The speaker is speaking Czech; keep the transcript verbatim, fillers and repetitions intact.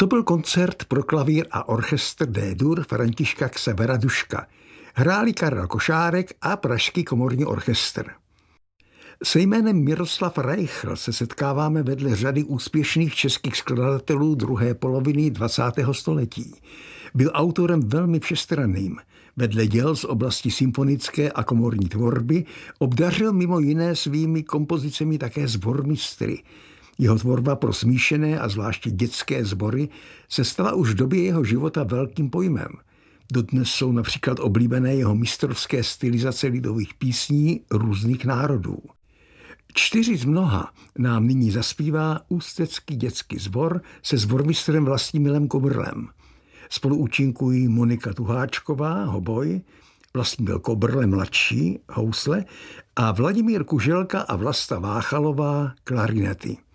To byl koncert pro klavír a orchestr D-dur Františka Xavera Duška. Hráli Karel Košárek a Pražský komorní orchestr. Se jménem Miroslav Reichl se setkáváme vedle řady úspěšných českých skladatelů druhé poloviny dvacátého století. Byl autorem velmi všestranným. Vedle děl z oblasti symfonické a komorní tvorby obdařil mimo jiné svými kompozicemi také sbormistry. Jeho tvorba pro smíšené a zvláště dětské sbory se stala už v době jeho života velkým pojmem. Dodnes jsou například oblíbené jeho mistrovské stylizace lidových písní různých národů. Čtyři z mnoha nám nyní zaspívá ústecký dětský sbor se sbormistrem Vlastimilem Kobrlem. Spolu účinkují Monika Tuháčková, hoboj, Vlastimil Kobrle mladší, housle a Vladimír Kuželka a Vlasta Váchalová, klarinety.